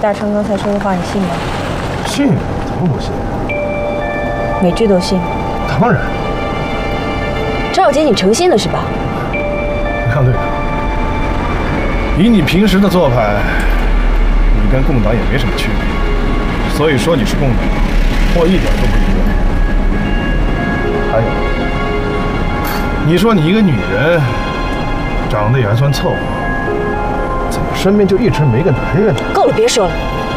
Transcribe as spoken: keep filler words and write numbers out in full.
大昌刚才说的话你信吗？ 信？怎么不信？ 每句都信？ 当然。 赵姐，你诚信了是吧？ 梁队长，以你平时的做派，你跟共党也没什么区别，所以说你是共党，我一点都不意外。还有，你说你一个女人，长得也还算凑合，怎么身边就一直没个男人呢？ 够了，别说了。